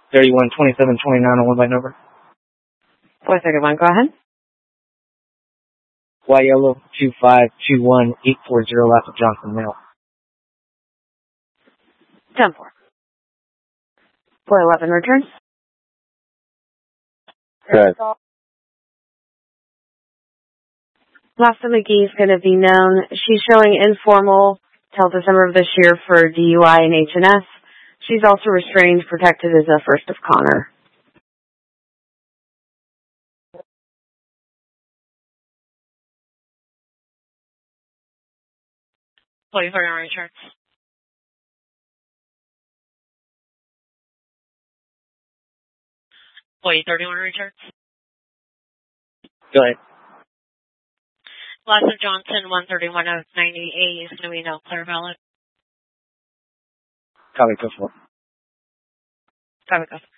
31, 27, 29 on one by number. 431, go ahead. Y yellow 2521 840 left of Johnson Mill. 10-4. 411 returns. Good. Lassa McGee is going to be known. She's showing informal till December of this year for DUI and H&S. She's also restrained, protected as a first of Connor. Wait for your returns. Wait, 31 returns. Go ahead. Lassa Johnson, 131 of 98 is going to be no clear valid. Copy, go for it. Copy, go.